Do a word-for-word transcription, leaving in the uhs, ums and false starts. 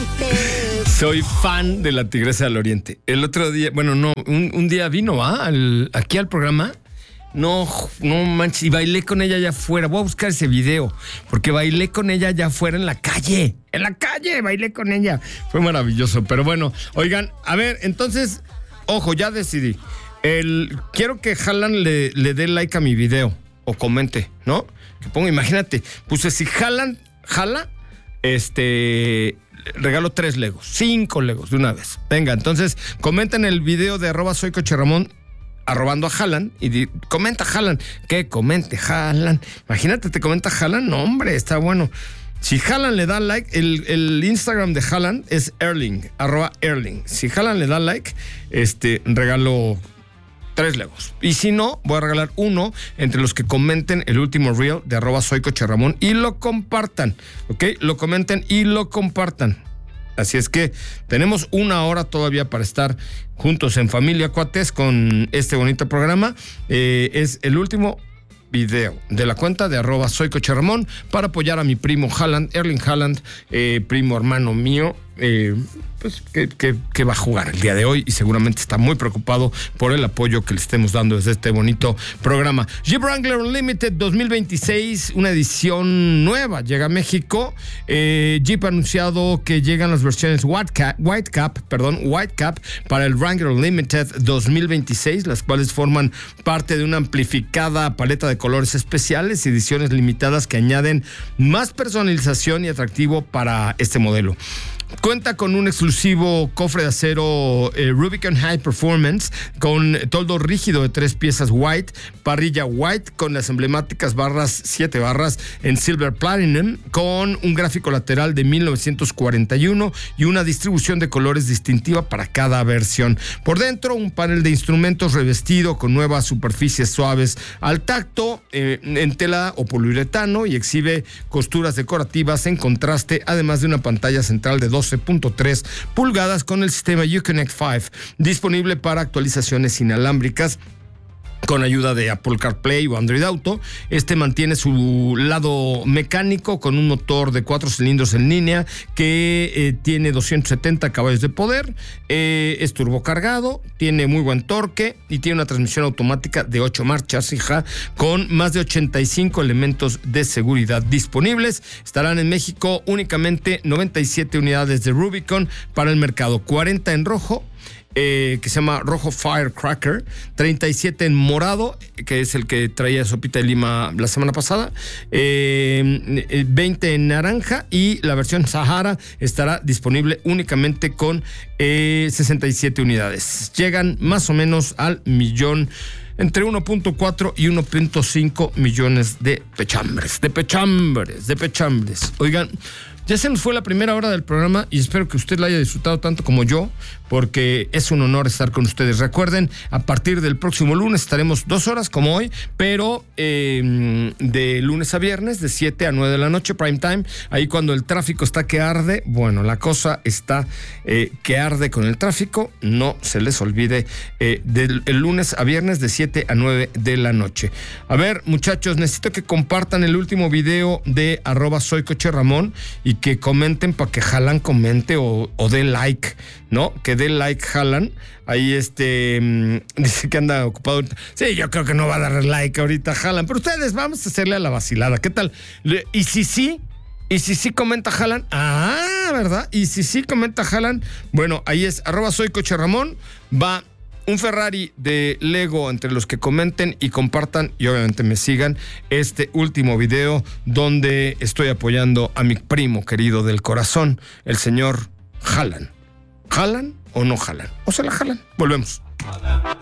Soy fan de la Tigresa del Oriente. El otro día, bueno, no, un, un día vino ¿ah? al, aquí al programa. No, no manches, y bailé con ella allá afuera. Voy a buscar ese video, porque bailé con ella allá afuera en la calle. En la calle, bailé con ella. Fue maravilloso, pero bueno, oigan, a ver, entonces, ojo, ya decidí. El, quiero que Haaland le, le dé like a mi video, o comente, ¿no? Que ponga, imagínate, puse si Haaland jala, este... regalo tres legos, cinco legos de una vez. Venga, entonces comenten el video de arroba soy Coche Ramón arrobando a Haaland y di, comenta Haaland. ¿Qué? Comente Haaland. Imagínate, te comenta Haaland. No, hombre, está bueno. Si Haaland le da like, el, el Instagram de Haaland es Erling, arroba Erling. Si Haaland le da like, este, regalo tres legos. Y si no, voy a regalar uno entre los que comenten el último reel de arroba soy Coche Ramón y lo compartan, ¿ok? Lo comenten y lo compartan. Así es que tenemos una hora todavía para estar juntos en familia, cuates, con este bonito programa. Eh, es el último video de la cuenta de arroba soy Coche Ramón para apoyar a mi primo Haaland, Erling Haaland, eh, primo hermano mío, eh, pues que, que, que va a jugar el día de hoy y seguramente está muy preocupado por el apoyo que le estemos dando desde este bonito programa. Jeep Wrangler Unlimited dos mil veintiséis, una edición nueva, llega a México. eh, Jeep ha anunciado que llegan las versiones White Cap, White Cap, perdón, White Cap para el Wrangler Unlimited dos mil veintiséis, las cuales forman parte de una amplificada paleta de colores especiales y ediciones limitadas que añaden más personalización y atractivo para este modelo. Cuenta con un exclusivo cofre de acero eh, Rubicon High Performance con toldo rígido de tres piezas white, parrilla white con las emblemáticas barras, siete barras en Silver Platinum, con un gráfico lateral de mil novecientos cuarenta y uno y una distribución de colores distintiva para cada versión. Por dentro, un panel de instrumentos revestido con nuevas superficies suaves al tacto eh, en tela o poliuretano y exhibe costuras decorativas en contraste, además de una pantalla central de doce punto tres pulgadas con el sistema Uconnect cinco, disponible para actualizaciones inalámbricas con ayuda de Apple CarPlay o Android Auto. Este mantiene su lado mecánico con un motor de cuatro cilindros en línea que eh, tiene doscientos setenta caballos de poder, eh, es turbocargado, tiene muy buen torque y tiene una transmisión automática de ocho marchas, hija, con más de ochenta y cinco elementos de seguridad disponibles. Estarán en México únicamente noventa y siete unidades de Rubicon para el mercado, cuarenta en rojo, Eh, que se llama rojo Firecracker, treinta y siete en morado, que es el que traía Sopita de Lima la semana pasada, eh, veinte en naranja y la versión Sahara estará disponible únicamente con eh, sesenta y siete unidades. Llegan más o menos al millón, entre uno punto cuatro y uno punto cinco millones de pechambres, de pechambres, de pechambres. Oigan, ya se nos fue la primera hora del programa y espero que usted la haya disfrutado tanto como yo, porque es un honor estar con ustedes. Recuerden, a partir del próximo lunes estaremos dos horas como hoy, pero eh, de lunes a viernes, de siete a nueve de la noche, prime time, ahí cuando el tráfico está que arde. Bueno, la cosa está eh, que arde con el tráfico, no se les olvide, eh, del el lunes a viernes de siete a nueve de la noche. A ver, muchachos, necesito que compartan el último video de arroba soy Coche Ramón y que comenten para que Haaland comente o, o dé like, ¿no? Que dé like Haaland. Ahí este mmm, dice que anda ocupado. Sí, yo creo que no va a dar like ahorita Haaland, pero ustedes vamos a hacerle a la vacilada. ¿Qué tal? Y si sí, y si sí comenta Haaland, ah, ¿verdad? Y si sí comenta Haaland, bueno, ahí es arroba soy Coche Ramón, va un Ferrari de Lego entre los que comenten y compartan y obviamente me sigan este último video donde estoy apoyando a mi primo querido del corazón, el señor Haaland. ¿Jalan o no jalan? ¿O se la jalan? Volvemos.